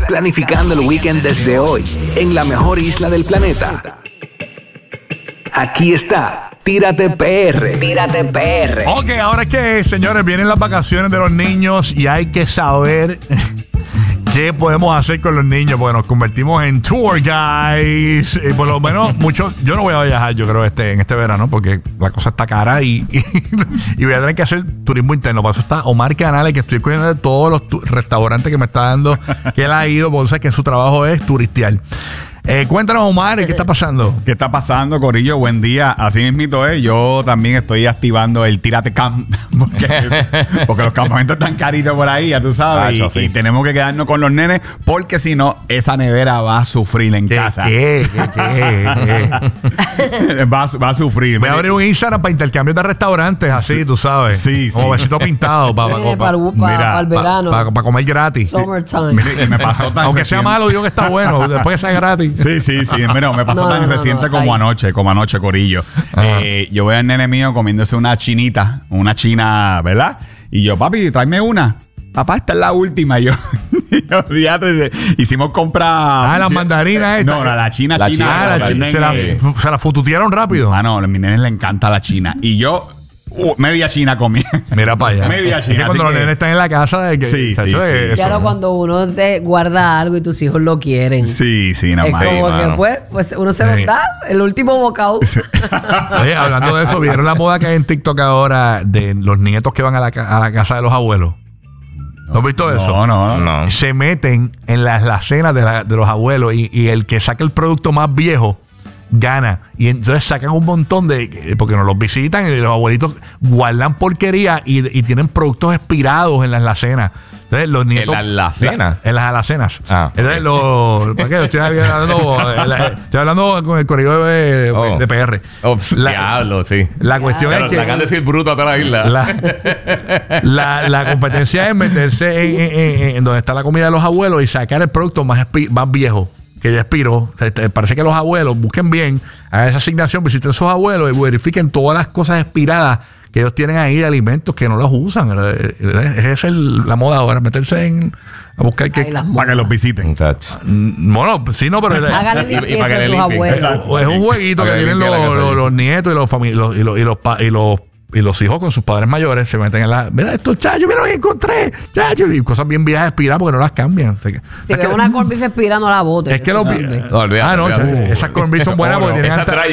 planificando el weekend desde hoy en la mejor isla del planeta. Aquí está, Tírate PR. Tírate PR. Ok, ahora es que, señores, vienen las vacaciones de los niños y hay que saber qué podemos hacer con los niños, porque nos convertimos en tour guys. Y por lo menos muchos, yo no voy a viajar, yo creo, en este verano, porque la cosa está cara y voy a tener que hacer turismo interno. Por eso está Omar Canales, que estoy cogiendo de todos los restaurantes que me está dando, que él ha ido, porque sé que su trabajo es turistear. Cuéntanos, Omar, ¿qué está pasando? ¿Qué está pasando, Corillo? Buen día. Así mismito es. Yo también estoy activando el Tírate Camp porque los campamentos están caritos por ahí, ya tú sabes. Y tenemos que quedarnos con los nenes porque si no, esa nevera va a sufrir en casa. ¿Qué? Va a sufrir. Voy a abrir un Instagram para intercambios de restaurantes, así, tú sabes. Sí. Como besito pintado para el verano. Para comer gratis. Summertime. Mira, y me pasó tan aunque sea malo, digo que está bueno. Después que sea gratis. Sí. Mira, me pasó tan reciente como anoche, Corillo. Yo veo al nene mío comiéndose una china, ¿verdad? Y yo, papi, tráeme una. Papá, esta es la última. Y yo hicimos compra. Las mandarinas estas. No, la china. Se la fututearon rápido. No, a mis nenes les encanta la china. Y yo media china comí. Mira para allá. Media china. Es que cuando los nenes están en la casa, sí. Claro, cuando uno te guarda algo y tus hijos lo quieren. Sí, nada más. Es como que pues uno se lo da el último bocado. Oye, hablando de eso, ¿vieron la moda que hay en TikTok ahora de los nietos que van a la casa de los abuelos? ¿No has visto eso? No. Se meten en las cenas de los abuelos y el que saque el producto más viejo gana. Y entonces sacan un montón porque nos los visitan y los abuelitos guardan porquería y tienen productos expirados en las alacenas. Entonces los nietos... ¿En las alacenas? En las alacenas. Entonces ¿por qué? Estoy hablando con el correo de PR. Diablo, sí. La cuestión es que... Le acaban de decir bruto a toda la isla. La competencia es meterse en donde está la comida de los abuelos y sacar el producto más viejo que ya expiró. Parece que los abuelos busquen bien, hagan esa asignación, visiten a sus abuelos y verifiquen todas las cosas expiradas que ellos tienen ahí de alimentos que no los usan. Esa es la moda ahora, meterse a buscar para que los visiten. Bueno, sí, no, pero háganle limpieza a sus abuelos. Es un jueguito que tienen los nietos y los hijos con sus padres mayores se meten en mira esto, chacho, mira lo que encontré, chacho, y cosas bien viejas expiradas porque no las cambian. Si ves una corn beef expirada, no la botes. Es que esas corn beef son buenas porque tienen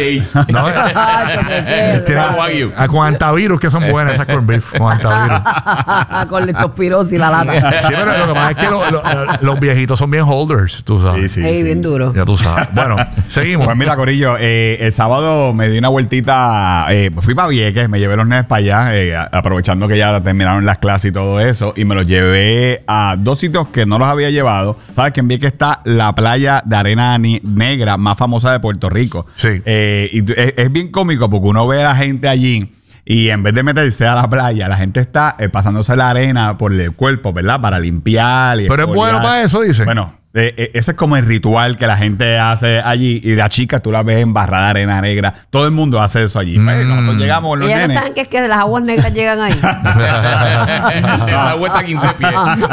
con antivirus, que son buenas esas corn beef con antivirus. Con leptospirosis y la lata. Sí, pero lo que pasa es que los viejitos son bien holders, tú sabes. Sí. Bien duro. Ya tú sabes. Bueno, seguimos. Pues mira, Corillo, el sábado me di una vueltita, fui para Vieques, me llevé los nenes para allá, aprovechando que ya terminaron las clases y todo eso, y me los llevé a dos sitios que no los había llevado. ¿Sabes? Que en Vieques está la playa de arena negra más famosa de Puerto Rico. Sí. Y es bien cómico porque uno ve a la gente allí y en vez de meterse a la playa, la gente está pasándose la arena por el cuerpo, ¿verdad? Para limpiar y pero es bueno para eso, dice. Bueno, ese es como el ritual que la gente hace allí. Y la chica tú la ves embarrada de arena negra. Todo el mundo hace eso allí. Nosotros llegamos con los nenes. Ellos no saben que es que las aguas negras llegan ahí. Esa agua está 15 pies.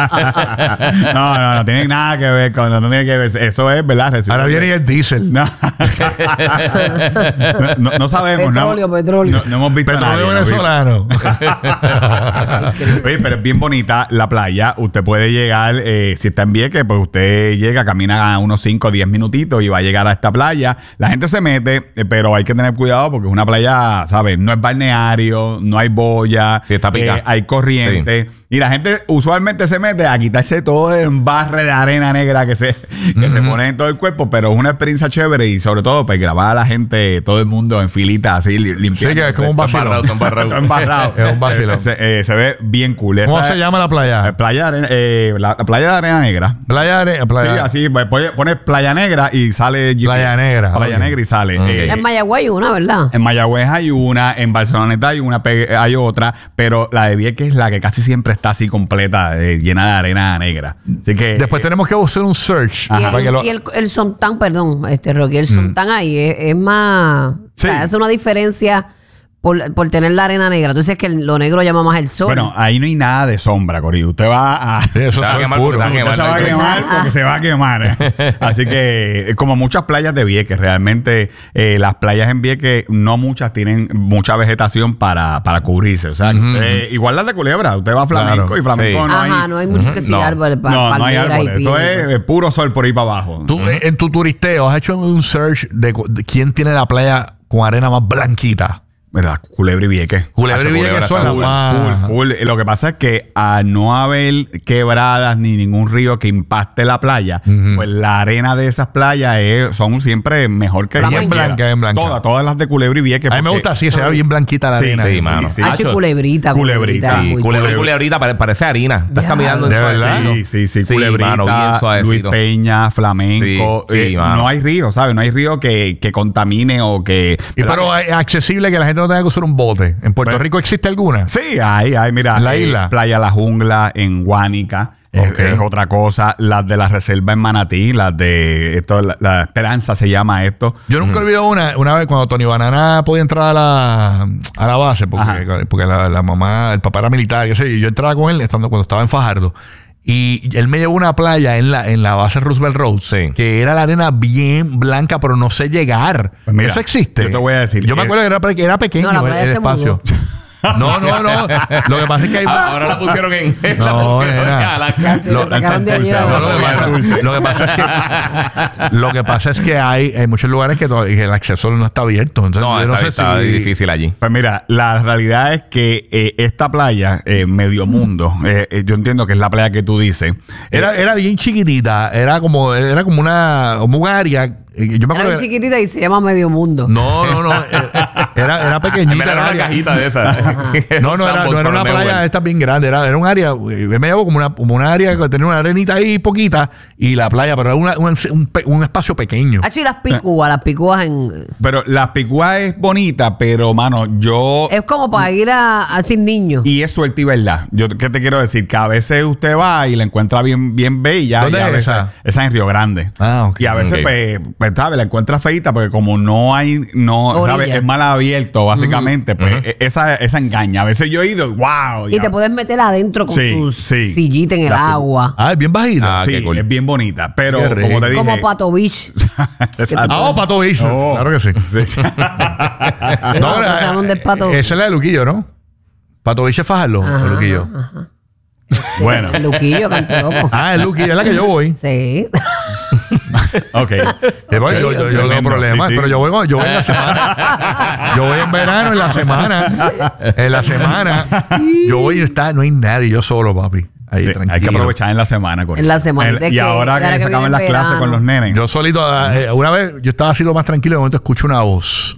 No tiene nada que ver con... No tiene que ver. Eso es, ¿verdad? Ahora viene el diésel. No sabemos. Petróleo. No hemos visto petróleo venezolano. Oye, pero es bien bonita la playa. Usted puede llegar, si está en Vieques, pues usted llega, camina unos 5 o 10 minutitos y va a llegar a esta playa. La gente se mete, pero hay que tener cuidado porque es una playa, ¿sabes? No es balneario, no hay boya, sí, está hay corriente. Sí. Y la gente usualmente se mete a quitarse todo el embarre de arena negra que se pone en todo el cuerpo, pero es una experiencia chévere y sobre todo pues grabar a la gente, todo el mundo en filita así limpiando. Sí, que es como un vacilón. Todo embarrado. Es un vacilón. Se ve bien cool. ¿Cómo se llama la playa? La playa de arena negra. Sí, así, pones Playa Negra y sale GPS. Playa Negra. Playa Negra y sale. En Mayagüez hay una, ¿verdad? En Mayagüez hay una, en Barceloneta hay otra, pero la de Vieques es la que casi siempre está así completa, llena de arena negra. Así que después tenemos que hacer un search. Y el Sontán, perdón, Rocky, el Sontán ahí es más... Sí. O sea, hace una diferencia por tener la arena negra. Tú dices que lo negro llama más el sol. Bueno, ahí no hay nada de sombra, Corillo. Usted va a... Sí, eso Te va a es quemar puro. porque te va a Usted se va a quemar porque se va a quemar. Así que, como muchas playas de Vieques, realmente las playas en Vieques, no muchas tienen mucha vegetación para cubrirse. O sea, igual las de Culebra. Usted va a Flamenco Claro. y Flamenco Sí. no hay... Ajá, no hay mucho que sí, No. árboles, No, no hay palmeras y árboles. Esto pinos y es cosas. puro sol por ahí para abajo. Tú, en tu turisteo, ¿has hecho un search de quién tiene la playa con arena más blanquita? ¿Verdad? Culebra y Vieques. Culebra y Vieques son las Full, más... full. Lo que pasa es que al no haber quebradas ni ningún río que impacte la playa, pues la arena de esas playas son siempre mejor que Bien cualquiera. blanca, bien blanca. Todas las de Culebra y Vieques. A mí me porque- gusta así, se ve bien blanquita la Sí, arena. sí, mano. Hacho, culebrita. Culebrita. Sí, muy culebra y cool. culebrita parece harina. Estás Ya. caminando en ¿De verdad? suavecito. Sí, Culebrita, mano, bien suavecito. Luis Peña, Flamenco. Sí, sí, mano. no hay río, ¿sabes? No hay río que contamine o que... Y pero es accesible que la gente no tenga que usar un bote. ¿En Puerto Bueno. Rico existe alguna? Sí, mira. ¿En la isla? Playa La Jungla, en Guánica. Ok. Es otra cosa. Las de la reserva en Manatí, las de... la Esperanza se llama esto. Yo nunca olvido una vez cuando Tony Banana podía entrar a la base, porque la mamá, el papá era militar, qué sé yo. Yo entraba con él cuando estaba en Fajardo. Y él me llevó a una playa en la base Roosevelt Road, Sí. que era la arena bien blanca, pero no sé llegar. Pues mira, eso existe. yo te voy a decir, Yo me acuerdo que era pequeño No, la playa el se espacio. mudó. No. Lo que pasa es que hay... Ahora la pusieron en... No, la pusieron nena. a la Ya se lo sacaron de allí. No, lo que pasa es que hay muchos lugares que el acceso no está abierto. Entonces, No, yo no sé está si... difícil allí. Pues mira, la realidad es que esta playa, Medio Mundo, yo entiendo que es la playa que tú dices. Era bien chiquitita. Era como un área. Yo me Era acuerdo bien chiquitita y se llama Medio Mundo. No. Era pequeñita. Me el una área. cajita de esas. No era una playa esta bien grande. Era un área. Me llevo como una área que tenía una arenita ahí poquita y la playa, pero era un espacio pequeño. Hacho, y las picúas en... Pero la Picúa es bonita, pero, mano, yo... Es como para ir a sin niños. Y es suerte y verdad. Yo, ¿qué te quiero decir? Que a veces usted va y la encuentra bien bella. ¿Dónde y a es veces, esa? Esa es en Río Grande. Ah, ok. Y a veces, Ok. pues, ¿sabes? La encuentra feita porque como no hay, Orilla. ¿sabes? Es mal abierto, básicamente. Pues esa engaña. A veces yo he ido, wow. Y te puedes meter adentro con Sí, tus sí. sillita en el La- agua. Es bien bajita. Ah, Sí, qué cool. es bien bonita. Pero, Qué rico. como te dije... Como Pato Beach. Exacto. Pato Beach. Oh. Claro que sí. Sí. No, sabemos dónde es Pato Beach. Esa es la de Luquillo, ¿no? Pato Beach es Fajardo, Ajá, el Luquillo. Bueno. El Luquillo, Canteloco. El Luquillo es la que yo voy. Sí. Ok. Yo tengo Tremendo, problemas, sí, sí. pero yo voy en la semana. Yo voy en verano, en la semana. En la semana. Yo voy y no hay nadie, yo solo, papi. Ahí, Sí, tranquilo. hay que aprovechar en la semana. Correcto. En la semanita Y que- ahora ahora que que se acaban viene las el clases verano. con los nenes. Yo solito, una vez, yo estaba así lo más tranquilo y de momento escucho una voz.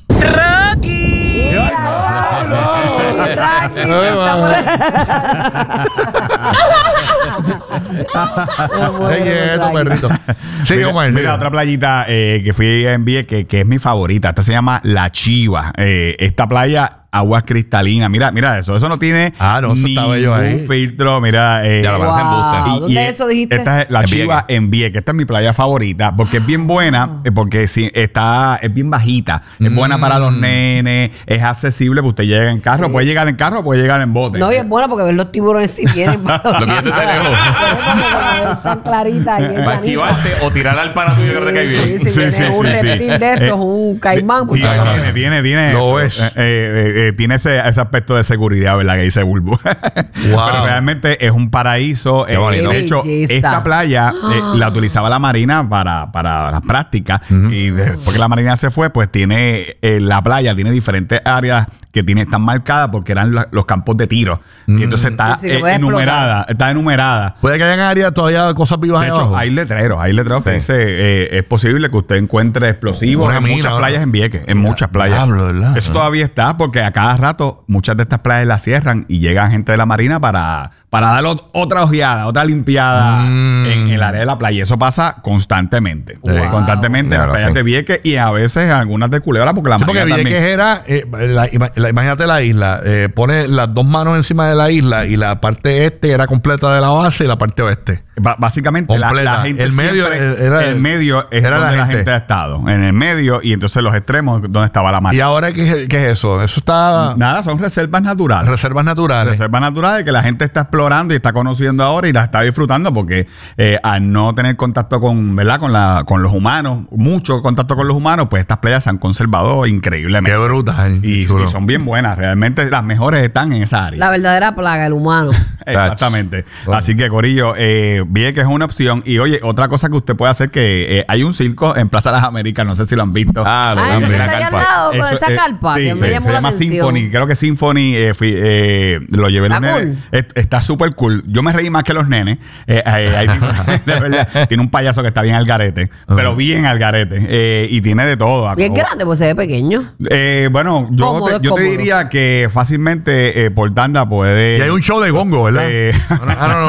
Perrito. Sí, Mira, Omar, mira, mira. otra playita que fui a Vieques que es mi favorita. Esta se llama La Chiva. Esta playa, aguas cristalinas. Mira eso. Eso no tiene No, eso está bello ahí. ningún filtro. Mira. Ya lo pasé en Buster. ¿Dónde eso dijiste? Esta es La En Chiva Vieques. en Vieques. Esta es mi playa favorita porque es bien buena, porque sí, es bien bajita. Es buena para los nenes, es accesible, pues usted llega en carro, puede llegar en carro, puede llegar en bote. No, y es bueno porque ver los tiburones si vienen. Los vienes de lejos. Están claritas ahí. Para esquivarse o tirar al para tuyo que no te cae bien. Sí, si viene un repetín de estos, un caimán. Pues, Tiene Lo eso. es. Tiene ese aspecto de seguridad, ¿verdad? Que dice Bulbo. Pero realmente es un paraíso. Qué bonito. De hecho, Belleza. esta playa la utilizaba la Marina para las prácticas. Y después que la Marina se fue, pues tiene la playa, tiene diferentes áreas que están marcadas porque eran los campos de tiro. Y entonces está Sí, sí, que puede enumerada. Está enumerada. Puede que hayan áreas todavía cosas vivas De ahí hecho, abajo. hay letreros que dice es posible que usted encuentre explosivos Una en mina, muchas ¿no? playas en Vieques, en muchas playas. Diablo, ¿verdad? Eso todavía está porque a cada rato muchas de estas playas las cierran y llegan gente de la Marina para para dar otra ojeada, otra limpiada en el área de la playa. Eso pasa constantemente. Wow. Constantemente en las Claro, playas sí. de Vieques y a veces algunas de Culebra, porque la Sí, porque mayoría Vieques también. era, imagínate la isla, pone las dos manos encima de la isla y la parte este era completa de la base y la parte oeste. Básicamente la Completa. gente El medio siempre- era- el medio es era la donde la gente. gente ha estado. En el medio y entonces los extremos donde estaba la mar. ¿Y ahora qué es eso? Eso está Nada, son reservas naturales. reservas naturales. Reservas naturales que la gente está explorando y está conociendo ahora y las está disfrutando porque al no tener contacto con, ¿verdad? con los humanos, mucho contacto con los humanos, pues estas playas se han conservado increíblemente. Qué brutal. Y chulo. son bien buenas. Realmente las mejores están en esa área. La verdadera plaga, el humano. Exactamente. Bueno. Así que, Corillo, Vieques es una opción. Y oye, otra cosa que usted puede hacer que hay un circo en Plaza de las Américas, no sé si lo han visto. Ah, Ah, eso que está ahí al lado con Eso, esa carpa, sí, que me llamó se la llama atención. Symphony. Creo que Symphony lo llevé Está los nenes. cool. Está súper cool. Yo me reí más que los nenes. De verdad, tiene un payaso que está bien al garete, pero bien al garete. Y tiene de todo. Y es grande, pues se ve pequeño. Bueno, Cómodo, es yo te cómodo. diría que fácilmente por tanda puede. Y hay un show de gongo, ¿verdad? Eh, no,